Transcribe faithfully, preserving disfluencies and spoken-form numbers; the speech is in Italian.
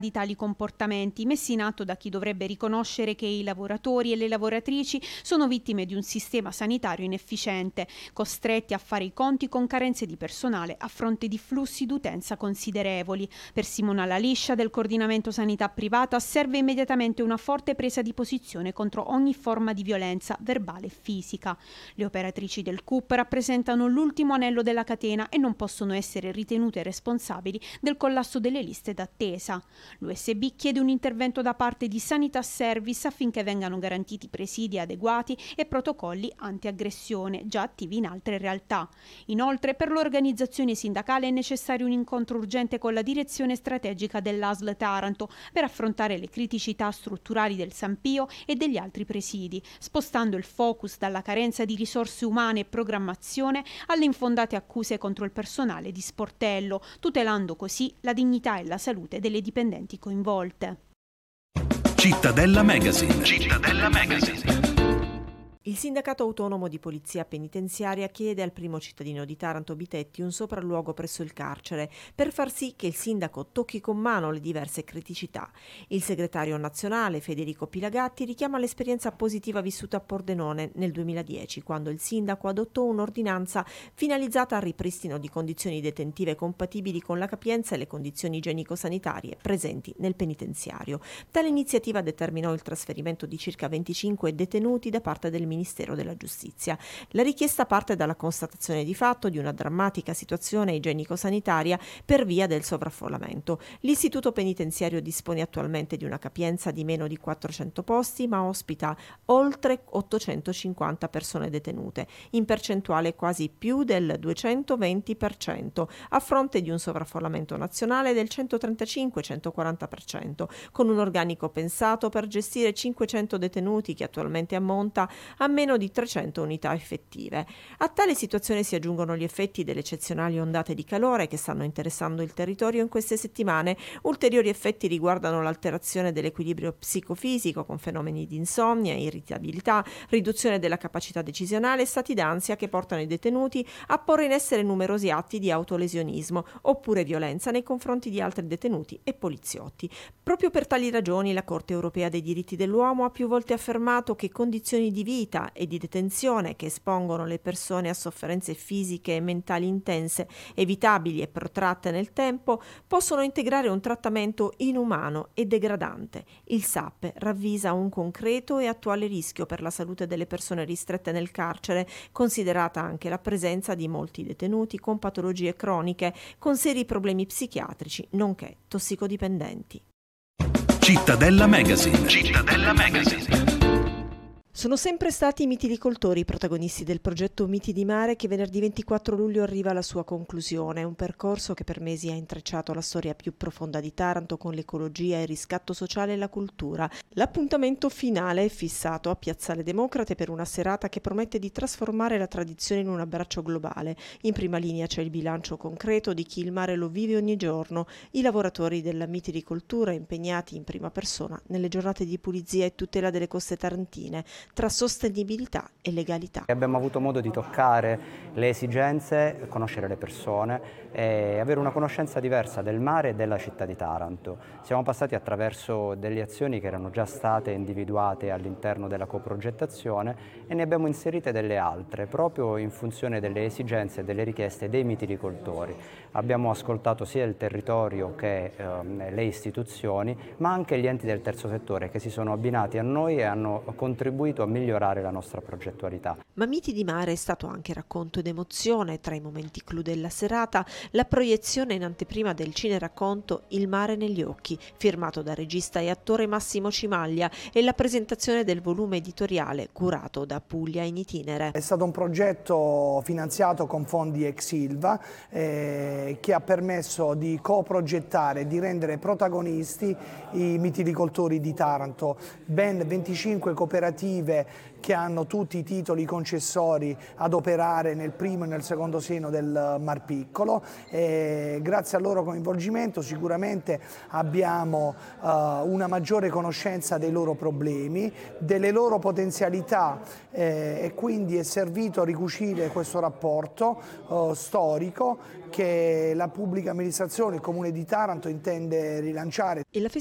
di tali comportamenti messi in atto da chi dovrebbe riconoscere che i lavoratori e le lavoratrici sono vittime di un sistema sanitario inefficiente, costretti a fare i conti con carenze di personale a fronte di flussi d'utenza considerevoli. Per Simona Laliscia del Coordinamento Sanità Privata serve immediatamente una forte presa di posizione contro ogni forma di violenza verbale e fisica. Le operatrici del C U P rappresentano l'ultimo anello della catena e non possono essere ritenute responsabili del collasso delle liste d'attesa. L'U S B chiede un intervento da parte di Sanità Service affinché vengano garantiti presidi adeguati e protocolli anti-aggressione già attivi in altre realtà. Inoltre, per l'organizzazione sindacale è necessario un incontro urgente con la direzione strategica dell'A S L Taranto per affrontare le criticità strutturali del San Pio e degli altri presidi, spostando il focus dalla carenza di risorse umane e programmazione alle infondate accuse contro il personale di sportello, tutelando così la dignità e la salute delle dipendenti coinvolte. Cittadella Magazine. Cittadella Magazine. Il Sindacato Autonomo di Polizia Penitenziaria chiede al primo cittadino di Taranto Bitetti un sopralluogo presso il carcere per far sì che il sindaco tocchi con mano le diverse criticità. Il segretario nazionale Federico Pilagatti richiama l'esperienza positiva vissuta a Pordenone nel duemiladieci, quando il sindaco adottò un'ordinanza finalizzata al ripristino di condizioni detentive compatibili con la capienza e le condizioni igienico-sanitarie presenti nel penitenziario. Tale iniziativa determinò il trasferimento di circa venticinque detenuti da parte del Ministero della Giustizia. La richiesta parte dalla constatazione di fatto di una drammatica situazione igienico-sanitaria per via del sovraffollamento. L'istituto penitenziario dispone attualmente di una capienza di meno di quattrocento posti, ma ospita oltre ottocentocinquanta persone detenute, in percentuale quasi più del duecentoventi per cento, a fronte di un sovraffollamento nazionale del centotrentacinque centoquaranta per cento, con un organico pensato per gestire cinquecento detenuti che attualmente ammonta a meno di trecento unità effettive. A tale situazione si aggiungono gli effetti delle eccezionali ondate di calore che stanno interessando il territorio in queste settimane. Ulteriori effetti riguardano l'alterazione dell'equilibrio psicofisico con fenomeni di insonnia, irritabilità, riduzione della capacità decisionale e stati d'ansia che portano i detenuti a porre in essere numerosi atti di autolesionismo oppure violenza nei confronti di altri detenuti e poliziotti. Proprio per tali ragioni la Corte Europea dei Diritti dell'Uomo ha più volte affermato che condizioni di vita e di detenzione che espongono le persone a sofferenze fisiche e mentali intense, evitabili e protratte nel tempo, possono integrare un trattamento inumano e degradante. Il S A P ravvisa un concreto e attuale rischio per la salute delle persone ristrette nel carcere, considerata anche la presenza di molti detenuti con patologie croniche, con seri problemi psichiatrici, nonché tossicodipendenti. Cittadella Magazine. Cittadella Magazine. Sono sempre stati i mitilicoltori i protagonisti del progetto Miti di Mare che venerdì ventiquattro luglio arriva alla sua conclusione, un percorso che per mesi ha intrecciato la storia più profonda di Taranto con l'ecologia, il riscatto sociale e la cultura. L'appuntamento finale è fissato a Piazzale Democrate per una serata che promette di trasformare la tradizione in un abbraccio globale. In prima linea c'è il bilancio concreto di chi il mare lo vive ogni giorno, i lavoratori della mitilicoltura impegnati in prima persona nelle giornate di pulizia e tutela delle coste tarantine, tra sostenibilità e legalità. Abbiamo avuto modo di toccare le esigenze, conoscere le persone e avere una conoscenza diversa del mare e della città di Taranto. Siamo passati attraverso delle azioni che erano già state individuate all'interno della coprogettazione e ne abbiamo inserite delle altre, proprio in funzione delle esigenze e delle richieste dei mitilicoltori. Abbiamo ascoltato sia il territorio che eh, le istituzioni, ma anche gli enti del terzo settore che si sono abbinati a noi e hanno contribuito a migliorare la nostra progettualità. Ma Miti di Mare è stato anche racconto ed emozione. Tra i momenti clou della serata, la proiezione in anteprima del cineracconto Il mare negli occhi, firmato da regista e attore Massimo Cimaglia, e la presentazione del volume editoriale curato da Puglia in itinere. È stato un progetto finanziato con fondi ex Ilva eh, che ha permesso di coprogettare e di rendere protagonisti i mitilicoltori di Taranto. Ben venticinque cooperative cooperative che hanno tutti i titoli concessori ad operare nel primo e nel secondo seno del Mar Piccolo. E grazie al loro coinvolgimento sicuramente abbiamo uh, una maggiore conoscenza dei loro problemi, delle loro potenzialità eh, e quindi è servito a ricucire questo rapporto uh, storico che la pubblica amministrazione, il Comune di Taranto intende rilanciare. E la